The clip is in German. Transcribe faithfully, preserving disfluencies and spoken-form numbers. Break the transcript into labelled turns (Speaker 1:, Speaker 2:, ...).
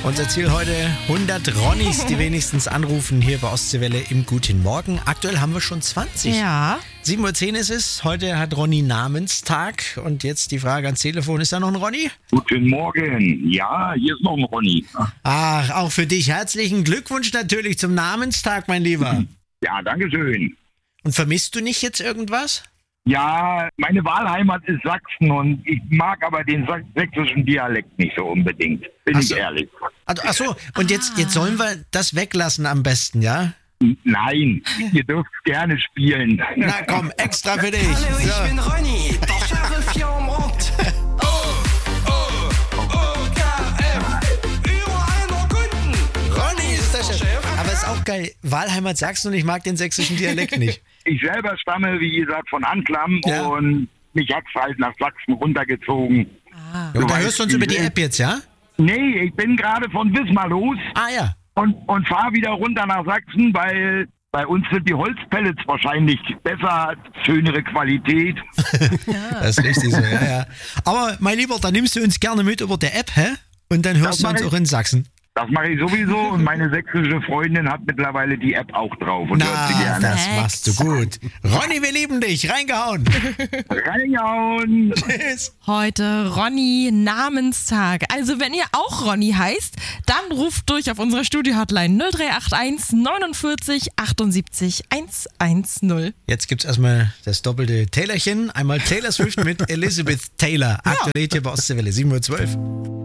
Speaker 1: Unser Ziel heute hundert Ronnies, die wenigstens anrufen hier bei Ostseewelle im Guten Morgen. Aktuell haben wir schon zwanzig.
Speaker 2: Ja.
Speaker 1: sieben Uhr zehn ist es. Heute hat Ronny Namenstag. Und jetzt die Frage ans Telefon. Ist da noch ein Ronny?
Speaker 3: Guten Morgen. Ja, hier ist noch ein Ronny.
Speaker 1: Ach, auch für dich herzlichen Glückwunsch natürlich zum Namenstag, mein Lieber.
Speaker 3: Ja, danke schön.
Speaker 1: Und vermisst du nicht jetzt irgendwas?
Speaker 3: Ja, meine Wahlheimat ist Sachsen und ich mag aber den sach- sächsischen Dialekt nicht so unbedingt. Bin
Speaker 1: Ach
Speaker 3: ich
Speaker 1: so.
Speaker 3: ehrlich.
Speaker 1: Also, ach so, und jetzt, jetzt sollen wir das weglassen am besten, ja?
Speaker 3: Nein, ihr dürft gerne spielen.
Speaker 1: Na komm, extra für dich.
Speaker 4: Hallo, ich
Speaker 1: So.
Speaker 4: bin Ronny, der Sheriff hier am Ort. Oh, oh, O, K, F, überall nur Kunden.
Speaker 1: Ronny ist der Chef. Aber ist auch geil. Wahlheimat Sachsen und ich mag den sächsischen Dialekt nicht.
Speaker 3: Ich selber stamme, wie gesagt, von Anklam
Speaker 1: Ja.
Speaker 3: und mich hat's halt nach Sachsen runtergezogen.
Speaker 1: Ja, und da hörst du uns über die App jetzt, ja?
Speaker 3: Nee, ich bin gerade von Wismar los
Speaker 1: Ah ja.
Speaker 3: und, und fahre wieder runter nach Sachsen, weil bei uns sind die Holzpellets wahrscheinlich besser, schönere Qualität.
Speaker 1: Das ist richtig so, ja, ja. Aber mein Lieber, dann nimmst du uns gerne mit über die App, hä? Und dann hörst
Speaker 3: Das
Speaker 1: du uns
Speaker 3: mach ich.
Speaker 1: auch in Sachsen.
Speaker 3: Das mache ich sowieso und meine sächsische Freundin hat mittlerweile die App auch drauf und hört sie
Speaker 1: Na,
Speaker 3: gerne.
Speaker 1: das machst du gut. Ronny, wir lieben dich. Reingehauen.
Speaker 3: Reingehauen!
Speaker 1: Tschüss.
Speaker 2: Heute Ronny Namenstag. Also wenn ihr auch Ronny heißt, dann ruft durch auf unsere Studio-Hotline null drei acht eins neunundvierzig achtundsiebzig hundertzehn.
Speaker 1: Jetzt gibt's erstmal das doppelte Taylorchen. Einmal Taylor Swift mit Elizabeth Taylor. Aktuell hier bei Ostseewelle sieben Uhr zwölf.